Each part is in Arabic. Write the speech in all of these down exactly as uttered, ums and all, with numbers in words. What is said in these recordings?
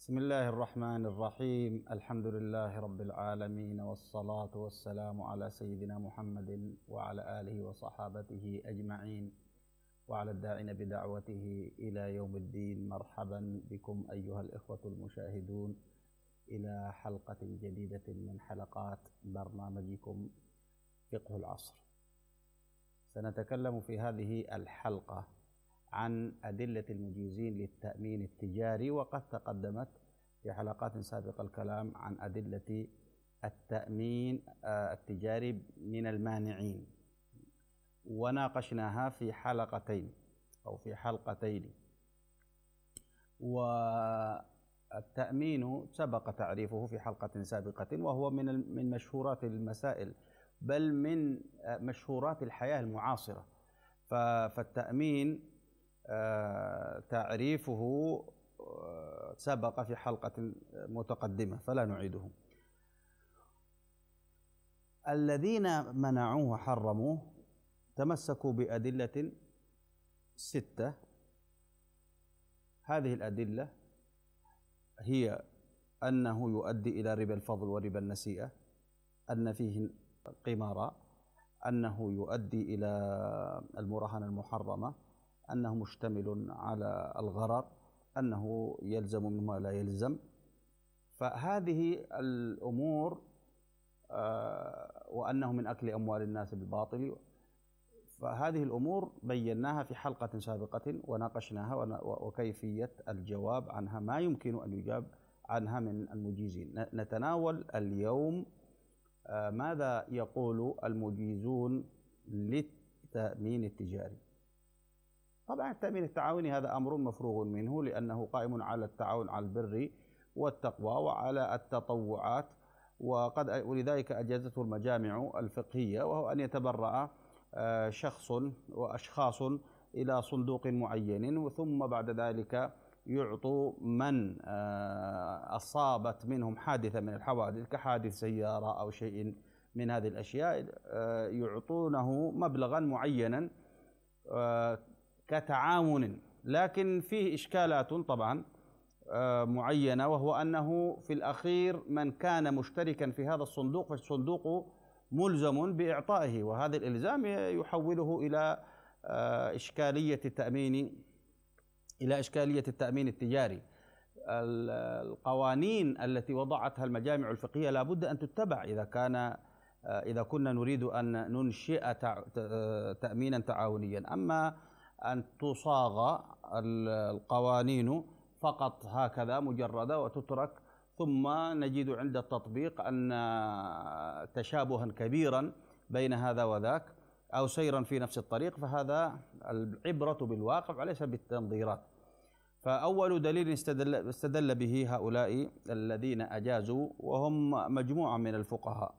بسم الله الرحمن الرحيم. الحمد لله رب العالمين، والصلاة والسلام على سيدنا محمد وعلى آله وصحابته أجمعين، وعلى الداعين بدعوته إلى يوم الدين. مرحبا بكم أيها الإخوة المشاهدون إلى حلقة جديدة من حلقات برنامجكم فقه العصر. سنتكلم في هذه الحلقة عن أدلة المجيزين للتأمين التجاري، وقد تقدمت في حلقات سابقة الكلام عن أدلة التأمين التجاري من المانعين، وناقشناها في حلقتين أو في حلقتين. والتأمين سبق تعريفه في حلقة سابقة، وهو من من مشهورات المسائل، بل من مشهورات الحياة المعاصرة. فالتأمين تعريفه سبق في حلقة متقدمة فلا نعيده. الذين منعوه وحرموه تمسكوا بأدلة ستة. هذه الأدلة هي أنه يؤدي إلى ربا الفضل وربا النسيئة، أن فيه قمارا، أنه يؤدي إلى المراهنة المحرمة، أنه مشتمل على الغرر، أنه يلزم مما لا يلزم. فهذه الأمور وأنه من أكل أموال الناس بالباطل، فهذه الأمور بيناها في حلقة سابقة وناقشناها وكيفية الجواب عنها، ما يمكن أن يجاب عنها من المجيزين. نتناول اليوم ماذا يقول المجيزون للتأمين التجاري. طبعا التأمين التعاوني هذا أمر مفروغ منه، لأنه قائم على التعاون على البر والتقوى وعلى التطوعات، وقد ولذلك أجازته المجامع الفقهية، وهو أن يتبرع شخص وأشخاص إلى صندوق معين، ثم بعد ذلك يعطوا من أصابت منهم حادثة من الحوادث كحادث سيارة أو شيء من هذه الأشياء، يعطونه مبلغا معينا كتعاون. لكن فيه إشكالات طبعا معينة، وهو أنه في الأخير من كان مشتركا في هذا الصندوق فالصندوق ملزم بإعطائه، وهذا الإلزام يحوله إلى إشكالية التأمين إلى إشكالية التأمين التجاري. القوانين التي وضعتها المجامع الفقهية لا بد أن تتبع إذا كان إذا كنا نريد أن ننشئ تأمينا تعاونيا. أما أن تصاغ القوانين فقط هكذا مجردة وتترك، ثم نجد عند التطبيق أن تشابها كبيرا بين هذا وذاك أو سيرا في نفس الطريق، فهذا العبرة بالواقع وليس بالتنظيرات. فأول دليل استدل, استدل به هؤلاء الذين أجازوا، وهم مجموعة من الفقهاء،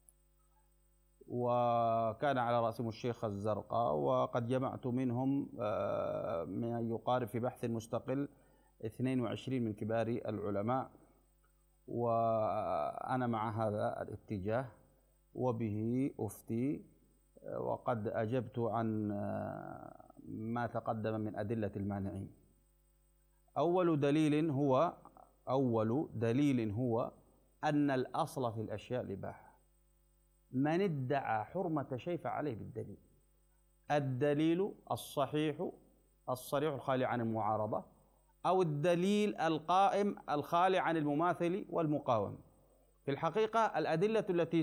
وكان على رأسهم الشيخ الزرقاء، وقد جمعت منهم من يقارب في بحث مستقل اثنين وعشرين من كبار العلماء، وأنا مع هذا الاتجاه وبه أفتي، وقد أجبت عن ما تقدم من أدلة المانعين. أول دليل هو أول دليل هو أن الأصل في الأشياء الإباحة. من ادعى حرمة شيء فعليه بالدليل. الدليل الصحيح الصريح الخالي عن المعارضة، أو الدليل القائم الخالي عن المماثل والمقاوم. في الحقيقة الأدلة التي